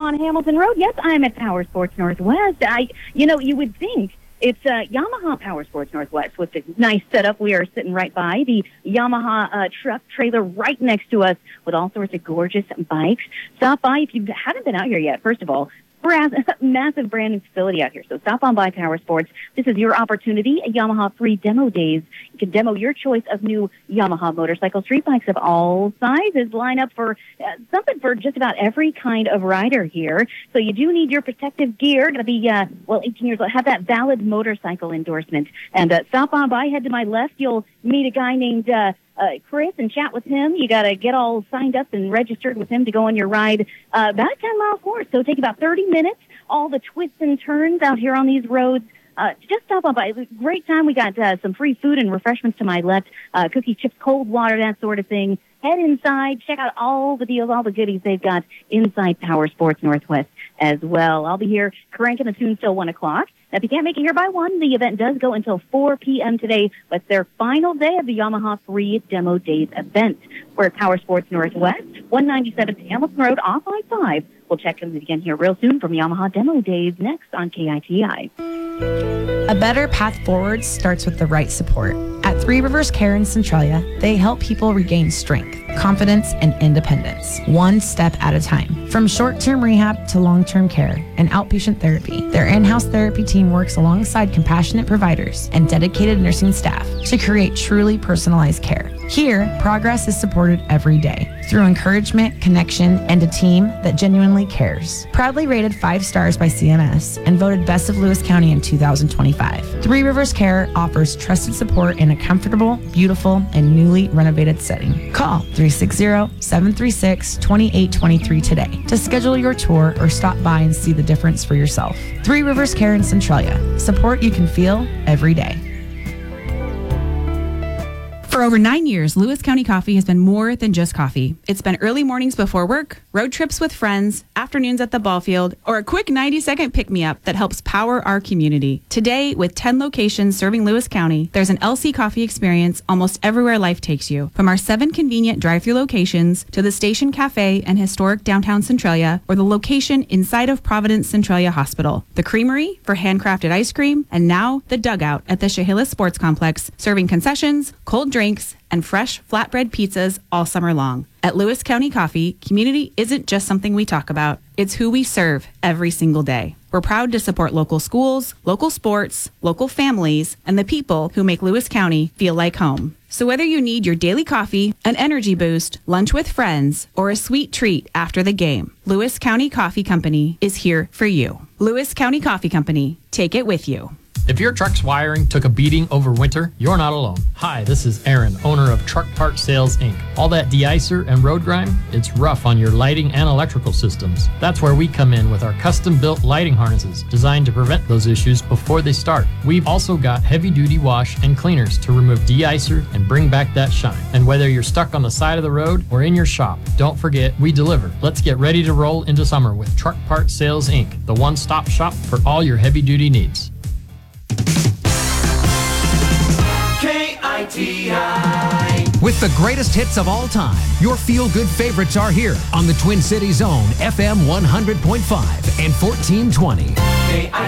on Hamilton Road. Yes, I'm at Power Sports Northwest. You would think it's Yamaha Power Sports Northwest with this nice setup. We are sitting right by the Yamaha truck trailer right next to us with all sorts of gorgeous bikes. Stop by if you haven't been out here yet. First of all, massive brand new facility out here. So stop on by Power Sports. This is your opportunity. Yamaha free demo days. You can demo your choice of new Yamaha motorcycle street bikes of all sizes. Line up for something for just about every kind of rider here. So you do need your protective gear. Got to be 18 years old. Have that valid motorcycle endorsement. And stop on by. Head to my left. You'll meet a guy named Chris and chat with him. You got to get all signed up and registered with him to go on your ride about a 10-mile course. So it'll take about 30 minutes. All the twists and turns out here on these roads. Just stop on by. Great time. We got some free food and refreshments to my left. Cookies, chips, cold water, that sort of thing. Head inside. Check out all the deals, all the goodies they've got inside Power Sports Northwest as well. I'll be here cranking the tune till 1 o'clock. Now, if you can't make it here by 1, the event does go until 4 p.m. today, but it's their final day of the Yamaha Free Demo Days event. We're at Power Sports Northwest, 197 Hamilton Road, off I-5. We'll check in again here real soon from Yamaha Demo Days next on KITI. A better path forward starts with the right support. At Three Rivers Care in Centralia, they help people regain strength, confidence, and independence, one step at a time. From short-term rehab to long-term care and outpatient therapy, their in-house therapy team works alongside compassionate providers and dedicated nursing staff to create truly personalized care. Here, progress is supported every day through encouragement, connection, and a team that genuinely cares. Proudly rated 5 stars by CMS and voted Best of Lewis County in 2025, Three Rivers Care offers trusted support in a comfortable, beautiful, and newly renovated setting. Call 360-736-2823 today to schedule your tour or stop by and see the difference for yourself. Three Rivers Care in Centralia. Support you can feel every day. For over 9 years, Lewis County Coffee has been more than just coffee. It's been early mornings before work, road trips with friends, afternoons at the ball field, or a quick 90-second pick-me-up that helps power our community. Today, with 10 locations serving Lewis County, there's an LC Coffee experience almost everywhere life takes you. From our 7 convenient drive-thru locations to the Station Cafe and historic downtown Centralia, or the location inside of Providence Centralia Hospital. The Creamery for handcrafted ice cream, and now the Dugout at the Chehalis Sports Complex, serving concessions, cold drinks, and fresh flatbread pizzas all summer long. At Lewis County Coffee, community isn't just something we talk about. It's who we serve every single day. We're proud to support local schools, local sports, local families, and the people who make Lewis County feel like home. So whether you need your daily coffee, an energy boost, lunch with friends, or a sweet treat after the game, Lewis County Coffee Company is here for you. Lewis County Coffee Company. Take it with you. If your truck's wiring took a beating over winter, you're not alone. Hi, this is Aaron, owner of Truck Part Sales, Inc. All that de-icer and road grime, it's rough on your lighting and electrical systems. That's where we come in with our custom-built lighting harnesses designed to prevent those issues before they start. We've also got heavy-duty wash and cleaners to remove de-icer and bring back that shine. And whether you're stuck on the side of the road or in your shop, don't forget, we deliver. Let's get ready to roll into summer with Truck Part Sales, Inc., the one-stop shop for all your heavy-duty needs. KITI. With the greatest hits of all time, your feel-good favorites are here on the Twin Cities Zone, FM 100.5 and 1420.